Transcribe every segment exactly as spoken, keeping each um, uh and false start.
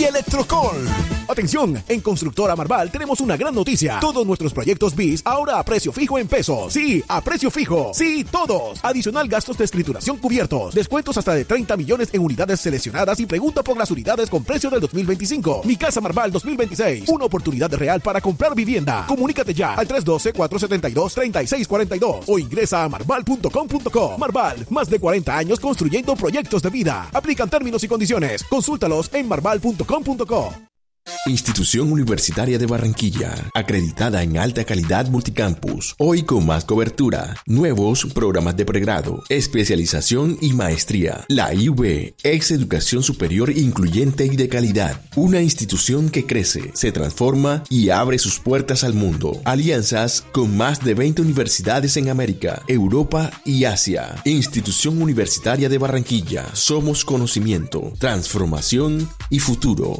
Electrocol. Atención, en Constructora Marval tenemos una gran noticia. Todos nuestros proyectos B I S ahora a precio fijo en pesos. Sí, a precio fijo. Sí, todos. Adicional gastos de escrituración cubiertos. Descuentos hasta de treinta millones en unidades seleccionadas y pregunta por las unidades con precio del dos mil veinticinco. Mi Casa Marval dos mil veintiséis. Una oportunidad real para comprar vivienda. Comunícate ya al tres uno dos, cuatro siete dos, tres seis cuatro dos o ingresa a marval punto com punto co. Marval, más de cuarenta años construyendo proyectos de vida. Aplican términos y condiciones. Consúltalos en marval punto com punto co. Institución Universitaria de Barranquilla, acreditada en alta calidad multicampus, hoy con más cobertura, nuevos programas de pregrado, especialización y maestría. La I U B es educación superior incluyente y de calidad, una institución que crece, se transforma y abre sus puertas al mundo. Alianzas con más de veinte universidades en América, Europa y Asia. Institución Universitaria de Barranquilla, somos conocimiento, transformación y futuro.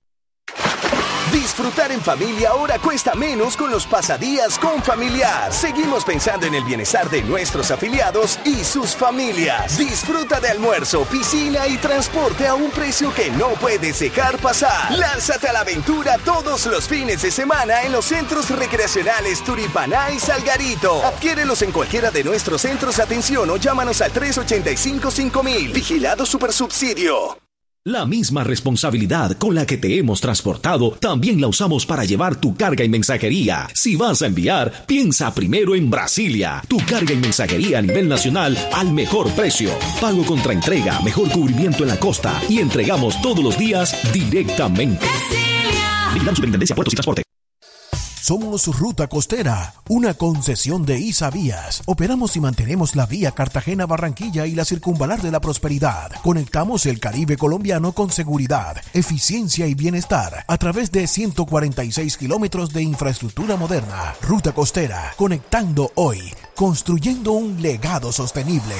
Disfrutar en familia ahora cuesta menos con los pasadías con Familiar. Seguimos pensando en el bienestar de nuestros afiliados y sus familias. Disfruta de almuerzo, piscina y transporte a un precio que no puedes dejar pasar. Lánzate a la aventura todos los fines de semana en los centros recreacionales Turipaná y Salgarito. Adquiérelos en cualquiera de nuestros centros de atención o llámanos al tres ocho cinco, cinco mil. Vigilado Supersubsidio. La misma responsabilidad con la que te hemos transportado, también la usamos para llevar tu carga y mensajería. Si vas a enviar, piensa primero en Brasilia. Tu carga y mensajería a nivel nacional al mejor precio. Pago contra entrega, mejor cubrimiento en la costa y entregamos todos los días directamente. Brasilia. Vigilando Superintendencia, Puertos y Transporte. Somos Ruta Costera, una concesión de I S A Vías. Operamos y mantenemos la vía Cartagena-Barranquilla y la Circunvalar de la Prosperidad. Conectamos el Caribe colombiano con seguridad, eficiencia y bienestar a través de ciento cuarenta y seis kilómetros de infraestructura moderna. Ruta Costera, conectando hoy, construyendo un legado sostenible.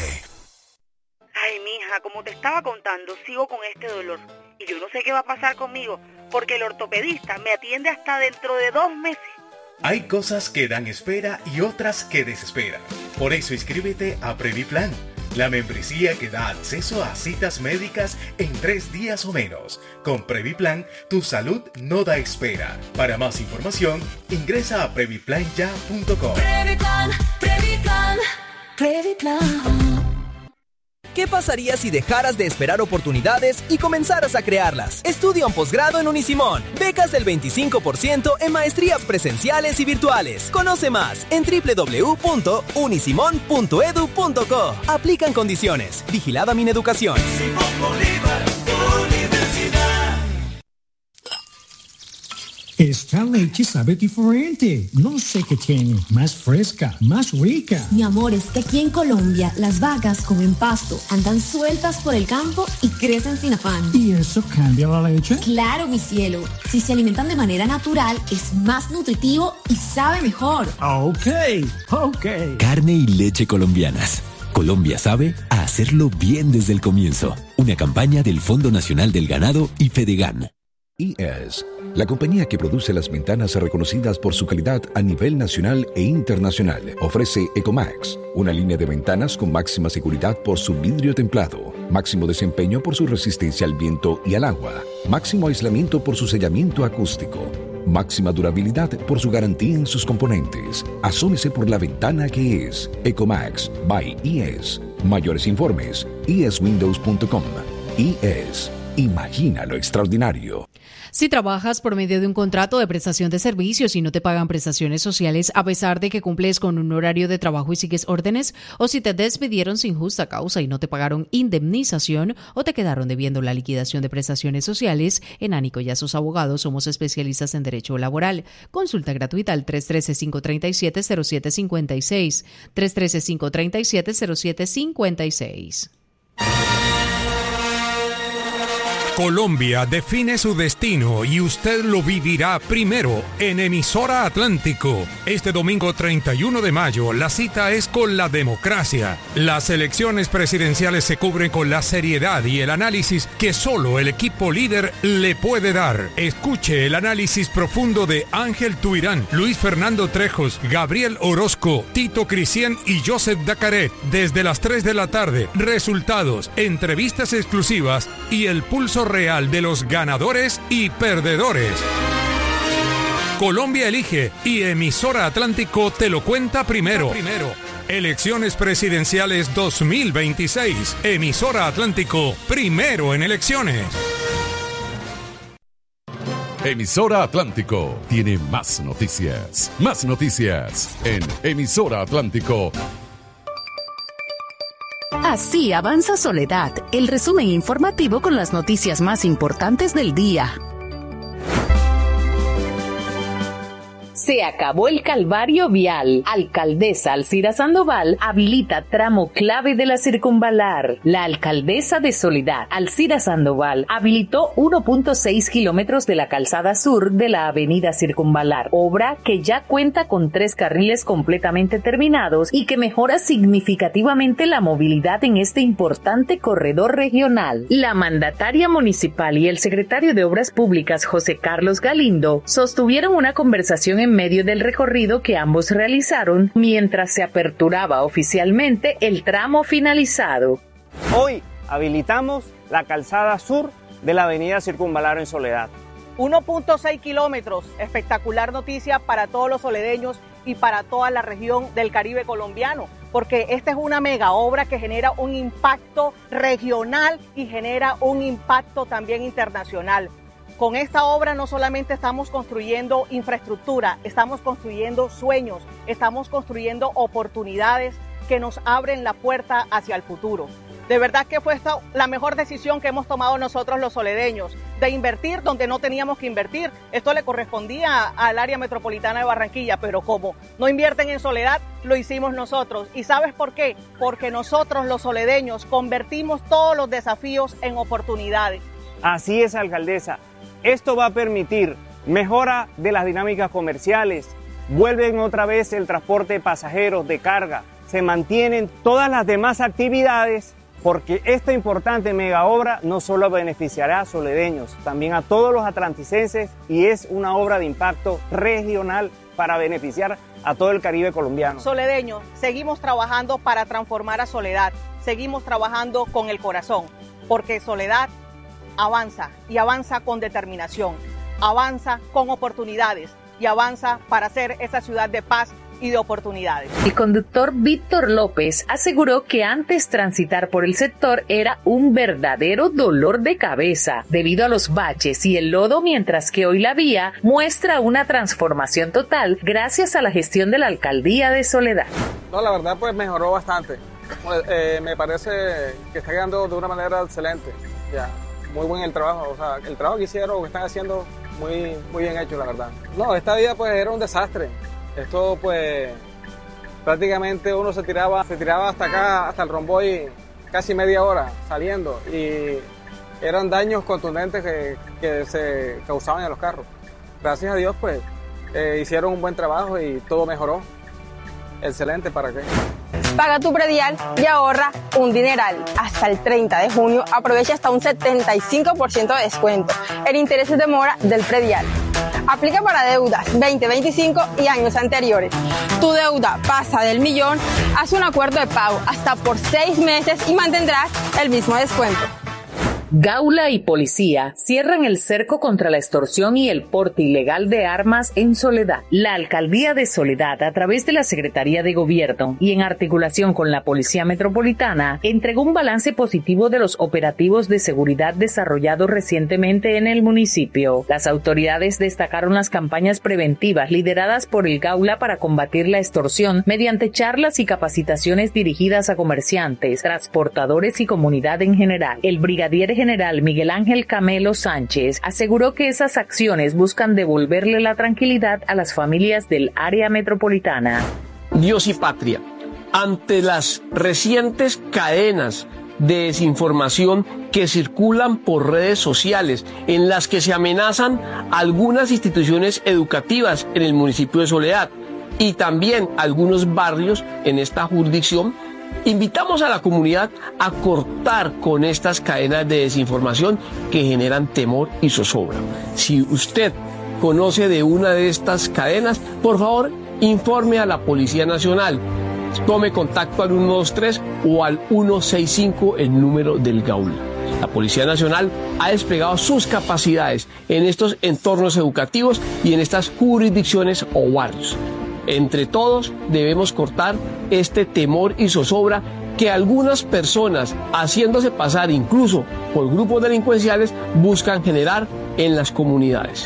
Ay, mija, como te estaba contando, sigo con este dolor. Y yo no sé qué va a pasar conmigo, porque el ortopedista me atiende hasta dentro de dos meses. Hay cosas que dan espera y otras que desesperan. Por eso inscríbete a Previplan, la membresía que da acceso a citas médicas en tres días o menos. Con Previplan, tu salud no da espera. Para más información, ingresa a previplan ya punto com. Previplan, Previplan, Previplan. ¿Qué pasaría si dejaras de esperar oportunidades y comenzaras a crearlas? Estudia un posgrado en Unisimón. Becas del veinticinco por ciento en maestrías presenciales y virtuales. Conoce más en doble u doble u doble u punto unisimón punto edu punto co. Aplican condiciones. Vigilada Mineducación. Simón Bolívar, Universidad. Esta leche sabe diferente. No sé qué tiene. Más fresca, más rica. Mi amor, es que aquí en Colombia las vacas comen pasto, andan sueltas por el campo y crecen sin afán. ¿Y eso cambia la leche? Claro, mi cielo. Si se alimentan de manera natural, es más nutritivo y sabe mejor. Ok, ok. Carne y leche colombianas. Colombia sabe a hacerlo bien desde el comienzo. Una campaña del Fondo Nacional del Ganado y Fedegan. I E S, la compañía que produce las ventanas reconocidas por su calidad a nivel nacional e internacional, ofrece Ecomax, una línea de ventanas con máxima seguridad por su vidrio templado, máximo desempeño por su resistencia al viento y al agua, máximo aislamiento por su sellamiento acústico, máxima durabilidad por su garantía en sus componentes. Asómese por la ventana que es Ecomax by I E S. Mayores informes, i e s windows punto com. I E S. Imagina lo extraordinario. Si trabajas por medio de un contrato de prestación de servicios y no te pagan prestaciones sociales a pesar de que cumples con un horario de trabajo y sigues órdenes, o si te despidieron sin justa causa y no te pagaron indemnización o te quedaron debiendo la liquidación de prestaciones sociales, en Ánico y a sus abogados somos especialistas en derecho laboral. Consulta gratuita al tres uno tres, cinco tres siete, cero siete cinco seis, tres uno tres, cinco tres siete, cero siete cinco seis. Colombia define su destino y usted lo vivirá primero en Emisora Atlántico. Este domingo treinta y uno de mayo, la cita es con la democracia. Las elecciones presidenciales se cubren con la seriedad y el análisis que solo el equipo líder le puede dar. Escuche el análisis profundo de Ángel Tuirán, Luis Fernando Trejos, Gabriel Orozco, Tito Cristian y Joseph Dacaret. Desde las tres de la tarde, resultados, entrevistas exclusivas y el pulso caso real de los ganadores y perdedores. Colombia elige y Emisora Atlántico te lo cuenta primero. primero. Elecciones presidenciales dos mil veintiséis. Emisora Atlántico, primero en elecciones. Emisora Atlántico tiene más noticias. Más noticias en Emisora Atlántico. Así avanza Soledad, el resumen informativo con las noticias más importantes del día. Se acabó el calvario vial. Alcaldesa Alcira Sandoval habilita tramo clave de la circunvalar. La alcaldesa de Soledad, Alcira Sandoval, habilitó uno punto seis kilómetros de la calzada sur de la avenida Circunvalar, obra que ya cuenta con tres carriles completamente terminados y que mejora significativamente la movilidad en este importante corredor regional. La mandataria municipal y el secretario de Obras Públicas, José Carlos Galindo, sostuvieron una conversación en medio del recorrido que ambos realizaron mientras se aperturaba oficialmente el tramo finalizado. Hoy habilitamos la calzada sur de la avenida Circunvalar en Soledad. uno punto seis kilómetros, espectacular noticia para todos los soledeños y para toda la región del Caribe colombiano, porque esta es una mega obra que genera un impacto regional y genera un impacto también internacional. Con esta obra no solamente estamos construyendo infraestructura, estamos construyendo sueños, estamos construyendo oportunidades que nos abren la puerta hacia el futuro. De verdad que fue esta la mejor decisión que hemos tomado nosotros los soledeños, de invertir donde no teníamos que invertir. Esto le correspondía al área metropolitana de Barranquilla, pero como no invierten en Soledad, lo hicimos nosotros. ¿Y sabes por qué? Porque nosotros los soledeños convertimos todos los desafíos en oportunidades. Así es, alcaldesa. Esto va a permitir mejora de las dinámicas comerciales, vuelven otra vez el transporte de pasajeros, de carga, se mantienen todas las demás actividades porque esta importante mega obra no solo beneficiará a soledeños, también a todos los atlanticenses y es una obra de impacto regional para beneficiar a todo el Caribe colombiano. Soledeños, seguimos trabajando para transformar a Soledad, seguimos trabajando con el corazón, porque Soledad avanza y avanza con determinación, avanza con oportunidades y avanza para ser esa ciudad de paz y de oportunidades. El conductor Víctor López aseguró que antes transitar por el sector era un verdadero dolor de cabeza debido a los baches y el lodo, mientras que hoy la vía muestra una transformación total gracias a la gestión de la alcaldía de Soledad. No, la verdad pues mejoró bastante. Pues, eh, me parece que está quedando de una manera excelente. Ya. Muy buen el trabajo, o sea, el trabajo que hicieron, que están haciendo, muy, muy bien hecho, la verdad. No, esta vía pues era un desastre. Esto pues prácticamente uno se tiraba, se tiraba hasta acá, hasta el Romboy, casi media hora saliendo y eran daños contundentes que, que se causaban en los carros. Gracias a Dios pues eh, hicieron un buen trabajo y todo mejoró. Excelente, ¿para qué? Paga tu predial y ahorra un dineral. Hasta el treinta de junio aprovecha hasta un setenta y cinco por ciento de descuento en intereses de mora del predial. Aplica para deudas veinte veinticinco y años anteriores. Tu deuda pasa del millón, haz un acuerdo de pago hasta por seis meses y mantendrás el mismo descuento. Gaula y policía cierran el cerco contra la extorsión y el porte ilegal de armas en Soledad. La alcaldía de Soledad, a través de la Secretaría de Gobierno y en articulación con la Policía Metropolitana, entregó un balance positivo de los operativos de seguridad desarrollados recientemente en el municipio. Las autoridades destacaron las campañas preventivas lideradas por el Gaula para combatir la extorsión mediante charlas y capacitaciones dirigidas a comerciantes, transportadores y comunidad en general. El brigadier general Miguel Ángel Camelo Sánchez aseguró que esas acciones buscan devolverle la tranquilidad a las familias del área metropolitana. Dios y patria, ante las recientes cadenas de desinformación que circulan por redes sociales en las que se amenazan algunas instituciones educativas en el municipio de Soledad y también algunos barrios en esta jurisdicción, invitamos a la comunidad a cortar con estas cadenas de desinformación que generan temor y zozobra. Si usted conoce de una de estas cadenas, por favor, informe a la Policía Nacional. Tome contacto al uno dos tres o al uno seis cinco, el número del Gaula. La Policía Nacional ha desplegado sus capacidades en estos entornos educativos y en estas jurisdicciones o barrios. Entre todos debemos cortar este temor y zozobra que algunas personas, haciéndose pasar incluso por grupos delincuenciales, buscan generar en las comunidades.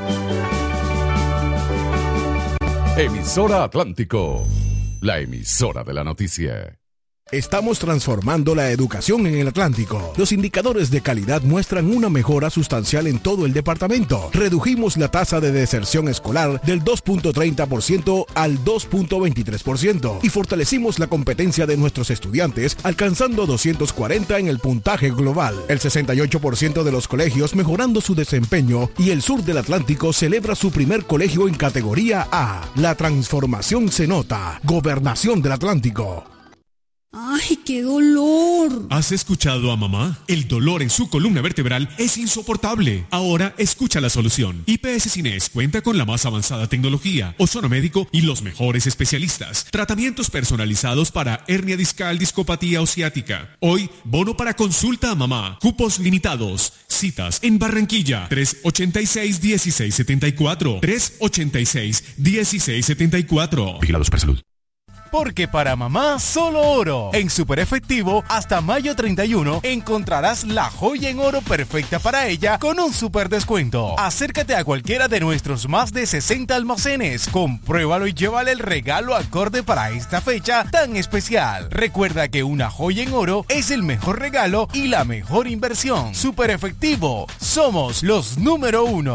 Emisora Atlántico, la emisora de la noticia. Estamos transformando la educación en el Atlántico. Los indicadores de calidad muestran una mejora sustancial en todo el departamento. Redujimos la tasa de deserción escolar del dos punto treinta por ciento al dos punto veintitrés por ciento y fortalecimos la competencia de nuestros estudiantes alcanzando doscientos cuarenta en el puntaje global. El sesenta y ocho por ciento de los colegios mejorando su desempeño y el sur del Atlántico celebra su primer colegio en categoría A. La transformación se nota. Gobernación del Atlántico. ¡Ay, qué dolor! ¿Has escuchado a mamá? El dolor en su columna vertebral es insoportable. Ahora escucha la solución. I P S Cines cuenta con la más avanzada tecnología, ozono médico y los mejores especialistas. Tratamientos personalizados para hernia discal, discopatía o ciática. Hoy, bono para consulta a mamá. Cupos limitados. Citas en Barranquilla. tres ochenta y seis, dieciséis setenta y cuatro. tres ochenta y seis, dieciséis setenta y cuatro. Vigilados para salud. Porque para mamá solo oro. En Super Efectivo, hasta mayo treinta y uno, encontrarás la joya en oro perfecta para ella con un super descuento. Acércate a cualquiera de nuestros más de sesenta almacenes, compruébalo y llévale el regalo acorde para esta fecha tan especial. Recuerda que una joya en oro es el mejor regalo y la mejor inversión. Super Efectivo, somos los número uno.